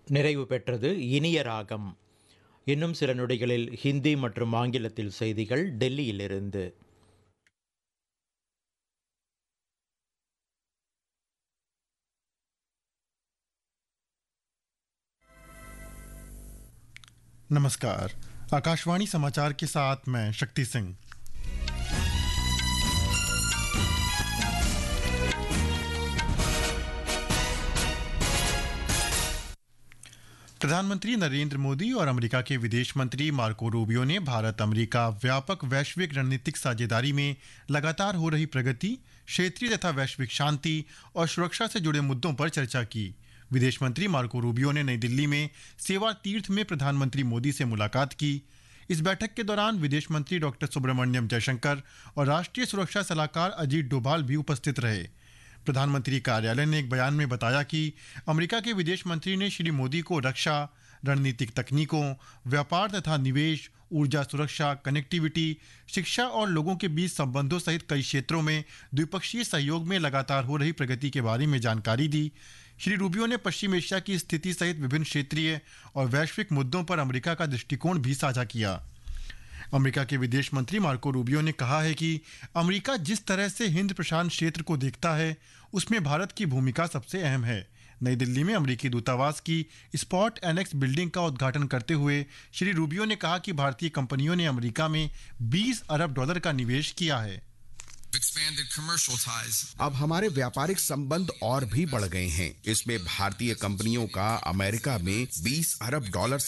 நிறைவு பெற்றது இனிய ராகம். இன்னும் சில நொடிகளில் ஹிந்தி மற்றும் ஆங்கிலத்தில் செய்திகள் டெல்லியிலிருந்து. नमस्कार। आकाशवाणी समाचार के साथ मैं शक्ति सिंह। प्रधानमंत्री नरेंद्र मोदी और अमेरिका के विदेश मंत्री मार्को रूबियो ने भारत अमेरिका व्यापक वैश्विक रणनीतिक साझेदारी में लगातार हो रही प्रगति, क्षेत्रीय तथा वैश्विक शांति और सुरक्षा से जुड़े मुद्दों पर चर्चा की। विदेश मंत्री मार्को रूबियो ने नई दिल्ली में सेवा तीर्थ में प्रधानमंत्री मोदी से मुलाकात की। इस बैठक के दौरान विदेश मंत्री डॉक्टर सुब्रमण्यम जयशंकर और राष्ट्रीय सुरक्षा सलाहकार अजीत डोभाल भी उपस्थित रहे। प्रधानमंत्री कार्यालय ने एक बयान में बताया कि अमेरिका के विदेश मंत्री ने श्री मोदी को रक्षा, रणनीतिक तकनीकों, व्यापार तथा निवेश, ऊर्जा सुरक्षा, कनेक्टिविटी, शिक्षा और लोगों के बीच संबंधों सहित कई क्षेत्रों में द्विपक्षीय सहयोग में लगातार हो रही प्रगति के बारे में जानकारी दी। श्री रूबियो ने पश्चिम एशिया की स्थिति सहित विभिन्न क्षेत्रीय और वैश्विक मुद्दों पर अमेरिका का दृष्टिकोण भी साझा किया। अमेरिका के विदेश मंत्री मार्को रूबियो ने कहा है कि अमेरिका जिस तरह से हिंद प्रशांत क्षेत्र को देखता है, उसमें भारत की भूमिका सबसे अहम है। नई दिल्ली में अमेरिकी दूतावास की स्पॉट एनेक्स बिल्डिंग का उद्घाटन करते हुए श्री रूबियो ने कहा कि भारतीय कंपनियों ने अमेरिका में $20 अरब का निवेश किया है। अब हमारे व्यापारिक संबंध और भी बढ़ गए हैं। इसमें भारतीय कंपनियों का अमेरिका में $20 अरब